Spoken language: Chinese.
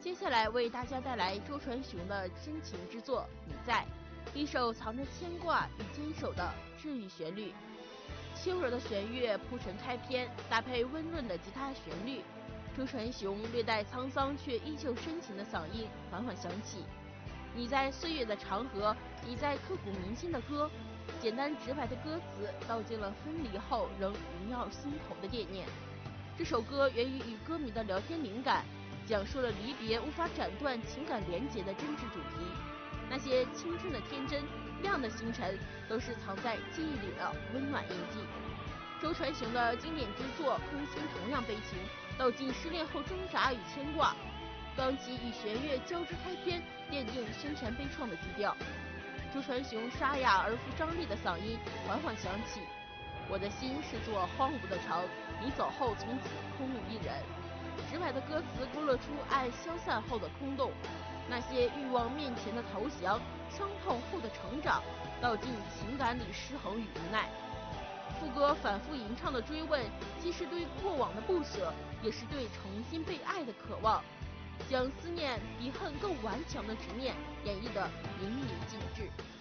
接下来为大家带来周传雄的深情之作《你在》，一首藏着牵挂与坚守的治愈旋律。轻柔的弦乐铺陈开篇，搭配温润的吉他旋律，周传雄略带沧桑却依旧深情的嗓音缓缓响起。你在岁月的长河，你在刻骨铭心的歌，简单直白的歌词道尽了分离后仍萦绕心头的惦念。这首歌源于与歌迷的聊天灵感，讲述了离别无法斩断情感连结的真挚主题。那些青春的天真、亮的星辰，都是藏在记忆里的温暖印记。周传雄的经典之作《空心》同样悲情，道尽失恋后挣扎与牵挂。钢琴与弦乐交织开篇，奠定深沉悲怆的基调。周传雄沙哑而富张力的嗓音缓缓响起。我的心是座荒芜的城，你走后从此空无一人。直白的歌词勾勒出爱消散后的空洞，那些欲望面前的投降，伤痛后的成长，道尽情感里失衡与无奈。副歌反复吟唱的追问，既是对过往的不舍，也是对重新被爱的渴望，将思念比恨更顽强的执念演绎得淋漓尽致。